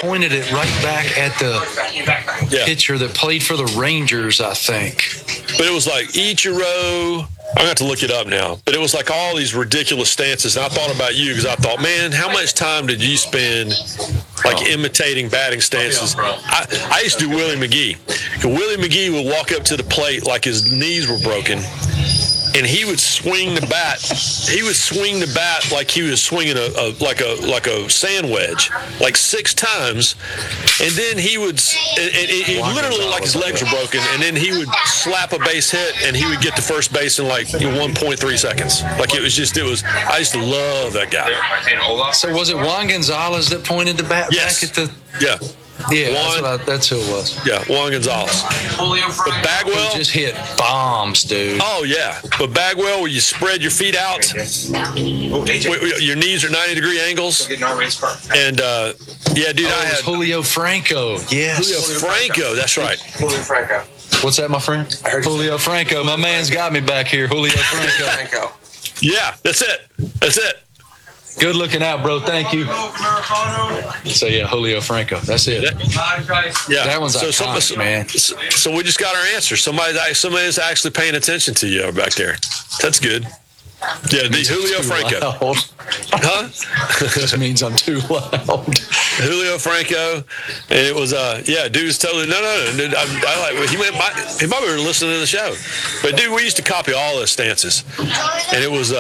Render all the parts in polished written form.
pointed it right back at the pitcher that played for the Rangers, I think. But it was like Ichiro. I'm going to have to look it up now. But it was like all these ridiculous stances. And I thought about you because I thought, man, how much time did you spend imitating batting stances? I used to do Willie McGee. Willie McGee would walk up to the plate like his knees were broken. And he would swing the bat. He would swing the bat like he was swinging a sand wedge, like 6 times. And then he would, he literally like his legs were broken. And then he would slap a base hit, and he would get to first base in like 1.3 seconds. Like it was. I used to love that guy. So was it Juan Gonzalez that pointed the bat back at the? Yeah. Yeah, that's who it was. Yeah, Juan Gonzalez. But Bagwell just hit bombs, dude. Oh, yeah. But Bagwell, where you spread your feet out, your knees are 90-degree angles. And, dude, I had Julio Franco. Yes. Julio Franco, that's right. Julio Franco. What's that, my friend? Julio Franco. My man's got me back here. Julio Franco. Yeah, that's it. Good looking out, bro. Thank you. So, yeah, Julio Franco. That's it. That one's iconic, man. So we just got our answer. Somebody's actually paying attention to you back there. That's good. Yeah, the Julio Franco. Loud. Huh? Just means I'm too loud. Julio Franco. And it was, dude's totally, no. Dude, he might be listening to the show. But, dude, we used to copy all those stances. And it was,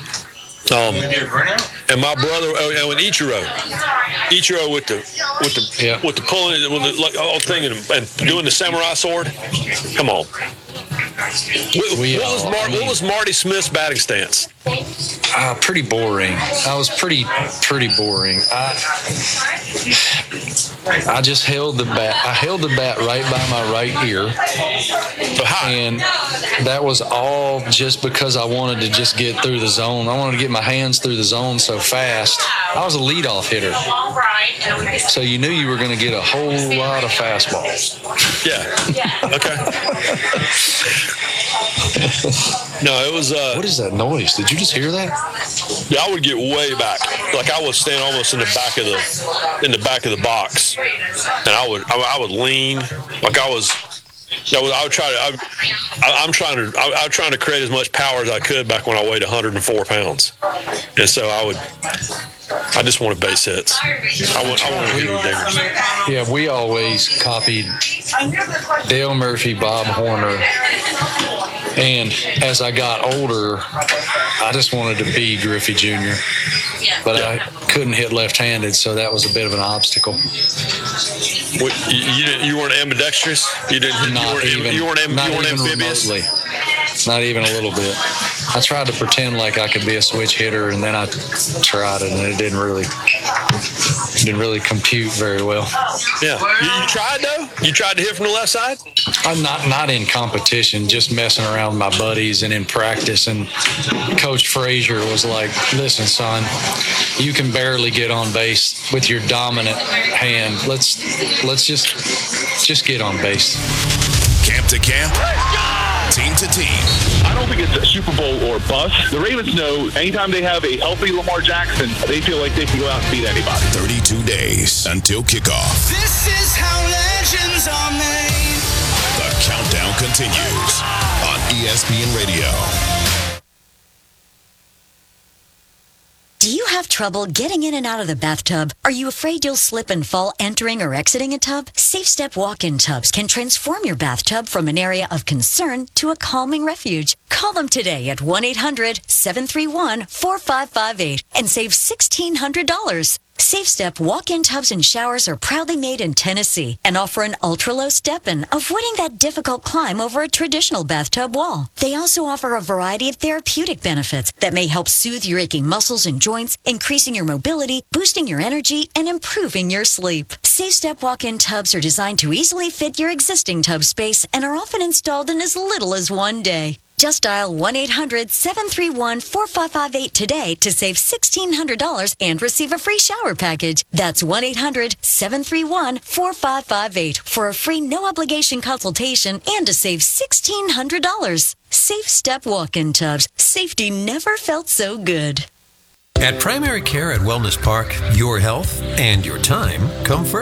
and my brother, and Ichiro with the pulling, with the whole thing, and doing the samurai sword. Come on. What was Marty Smith's batting stance? Pretty boring. I was pretty boring. I just held the bat. I held the bat right by my right ear. And that was all just because I wanted to just get through the zone. I wanted to get my hands through the zone so fast. I was a leadoff hitter. So you knew you were going to get a whole lot of fastballs. Yeah. Okay. No, it was. What is that noise? Did you just hear that? Yeah, I would get way back. Like I would stand almost in the back of the box, and I would lean like I was. I was trying to create as much power as I could back when I weighed 104 pounds, and so I just wanted base hits. I wanted to do damage. Yeah, we always copied Dale Murphy, Bob Horner, and as I got older, I just wanted to be Griffey Jr., but I couldn't hit left-handed, so that was a bit of an obstacle. You weren't ambidextrous? You weren't amphibious? Remotely. Not even a little bit. I tried to pretend like I could be a switch hitter, and then I tried it, and it didn't really compute very well. Yeah. You tried, though? You tried to hit from the left side? I'm not in competition, just messing around with my buddies and in practice. And Coach Frazier was like, listen, son, you can barely get on base with your dominant hand. Let's just get on base. Camp to camp. Team to team. I don't think it's a Super Bowl or bust. The Ravens know anytime they have a healthy Lamar Jackson, they feel like they can go out and beat anybody. 32 days until kickoff. This is how legends are made. The countdown continues on ESPN Radio. Do you have trouble getting in and out of the bathtub? Are you afraid you'll slip and fall entering or exiting a tub? Safe Step walk-in tubs can transform your bathtub from an area of concern to a calming refuge. Call them today at 1-800-731-4558 and save $1,600. Safe Step walk-in tubs and showers are proudly made in Tennessee and offer an ultra-low step-in, avoiding that difficult climb over a traditional bathtub wall. They also offer a variety of therapeutic benefits that may help soothe your aching muscles and joints, increasing your mobility, boosting your energy, and improving your sleep. Safe Step walk-in tubs are designed to easily fit your existing tub space and are often installed in as little as one day. Just dial 1-800-731-4558 today to save $1,600 and receive a free shower package. That's 1-800-731-4558 for a free no-obligation consultation and to save $1,600. Safe Step walk-in tubs. Safety never felt so good. At Primary Care at Wellness Park, your health and your time come first.